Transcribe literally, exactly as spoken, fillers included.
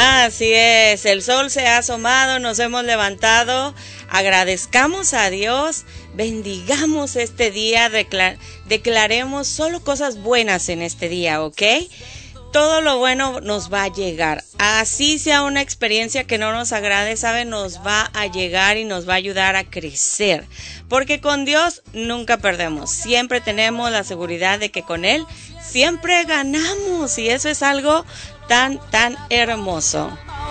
Así es, el sol se ha asomado, nos hemos levantado, agradezcamos a Dios, bendigamos este día, declar- declaremos solo cosas buenas en este día, ¿ok? Todo lo bueno nos va a llegar, así sea una experiencia que no nos agrade, ¿sabe? Nos va a llegar y nos va a ayudar a crecer, porque con Dios nunca perdemos, siempre tenemos la seguridad de que con Él siempre ganamos y eso es algo tan, tan hermoso.